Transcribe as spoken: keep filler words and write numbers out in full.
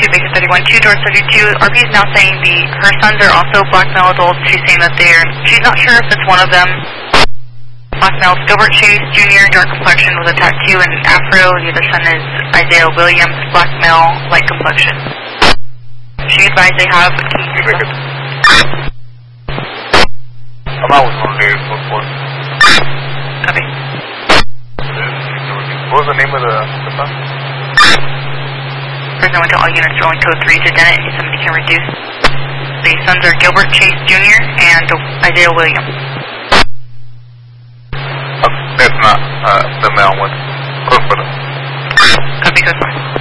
Baker thirty-one, two doors thirty-two. R P is now saying the her sons are also black male adults. She's saying that they're, she's not sure if it's one of them. Black male Gilbert Chase Junior, dark complexion with a tattoo and an afro. The other son is Isaiah Williams, black male, light complexion. She advised they have a key system. I'm out with one day before. Copy. What was the name of the, the son? President went to all units rolling code three to Dennett. If somebody can reduce. The sons are Gilbert Chase Junior and Isaiah Williams. Okay, that's not uh, the male one. Code for them. Copy, code five.